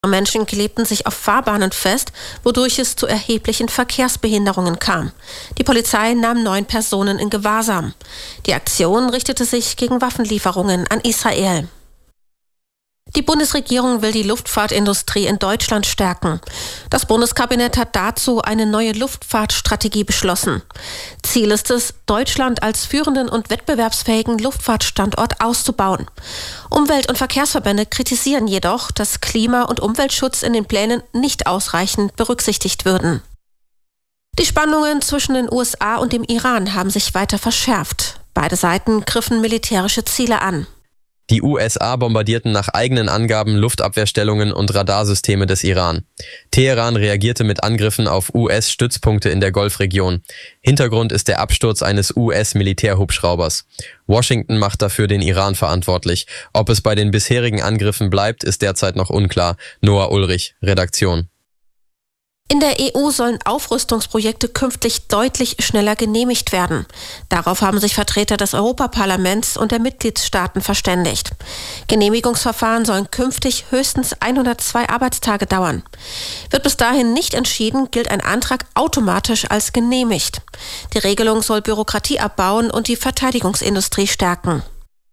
Menschen klebten sich auf Fahrbahnen fest, wodurch es zu erheblichen Verkehrsbehinderungen kam. Die Polizei nahm 9 Personen in Gewahrsam. Die Aktion richtete sich gegen Waffenlieferungen an Israel. Die Bundesregierung will die Luftfahrtindustrie in Deutschland stärken. Das Bundeskabinett hat dazu eine neue Luftfahrtstrategie beschlossen. Ziel ist es, Deutschland als führenden und wettbewerbsfähigen Luftfahrtstandort auszubauen. Umwelt- und Verkehrsverbände kritisieren jedoch, dass Klima- und Umweltschutz in den Plänen nicht ausreichend berücksichtigt würden. Die Spannungen zwischen den USA und dem Iran haben sich weiter verschärft. Beide Seiten griffen militärische Ziele an. Die USA bombardierten nach eigenen Angaben Luftabwehrstellungen und Radarsysteme des Iran. Teheran reagierte mit Angriffen auf US-Stützpunkte in der Golfregion. Hintergrund ist der Absturz eines US-Militärhubschraubers. Washington macht dafür den Iran verantwortlich. Ob es bei den bisherigen Angriffen bleibt, ist derzeit noch unklar. Noah Ulrich, Redaktion. In der EU sollen Aufrüstungsprojekte künftig deutlich schneller genehmigt werden. Darauf haben sich Vertreter des Europaparlaments und der Mitgliedstaaten verständigt. Genehmigungsverfahren sollen künftig höchstens 102 Arbeitstage dauern. Wird bis dahin nicht entschieden, gilt ein Antrag automatisch als genehmigt. Die Regelung soll Bürokratie abbauen und die Verteidigungsindustrie stärken.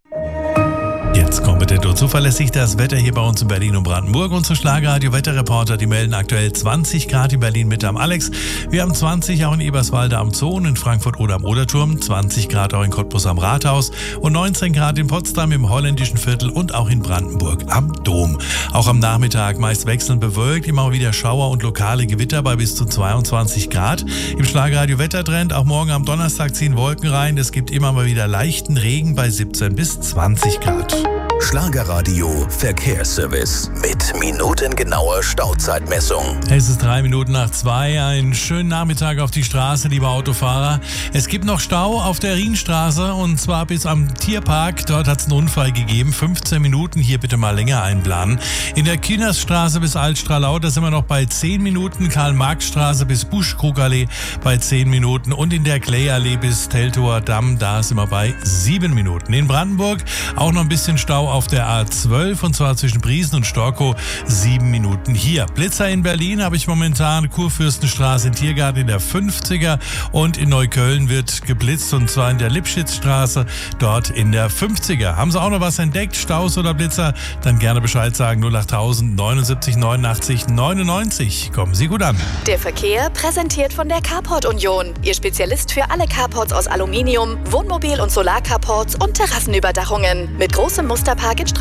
Jetzt kompetent und zuverlässig das Wetter hier bei uns in Berlin und Brandenburg. Unsere Schlagerradio-Wetterreporter, die melden aktuell 20 Grad in Berlin mit am Alex. Wir haben 20 auch in Eberswalde am Zoo und in Frankfurt oder am Oderturm, 20 Grad auch in Cottbus am Rathaus und 19 Grad in Potsdam im holländischen Viertel und auch in Brandenburg am Dom. Auch am Nachmittag meist wechselnd bewölkt, immer wieder Schauer und lokale Gewitter bei bis zu 22 Grad. Im Schlagerradio-Wettertrend auch morgen am Donnerstag ziehen Wolken rein. Es gibt immer mal wieder leichten Regen bei 17 bis 20 Grad. Schlagerradio Verkehrsservice mit minutengenauer Stauzeitmessung. Es ist 3 Minuten nach 2. Einen schönen Nachmittag auf die Straße, liebe Autofahrer. Es gibt noch Stau auf der Rienstraße und zwar bis am Tierpark. Dort hat es einen Unfall gegeben. 15 Minuten, hier bitte mal länger einplanen. In der Kühnersstraße bis Altstrahlau, da sind wir noch bei 10 Minuten. Karl-Marx-Straße bis Buschkrugallee bei 10 Minuten. Und in der Klayallee bis Teltower Damm, da sind wir bei 7 Minuten. In Brandenburg auch noch ein bisschen Stau auf der A12 und zwar zwischen Briesen und Storkow 7 Minuten hier. Blitzer in Berlin habe ich momentan, Kurfürstenstraße in Tiergarten in der 50er und in Neukölln wird geblitzt und zwar in der Lipschitzstraße, dort in der 50er. Haben Sie auch noch was entdeckt, Staus oder Blitzer? Dann gerne Bescheid sagen, 08000 79 89 99. Kommen Sie gut an. Der Verkehr präsentiert von der Carport Union. Ihr Spezialist für alle Carports aus Aluminium, Wohnmobil- und Solarcarports und Terrassenüberdachungen. Mit großem Musterpark in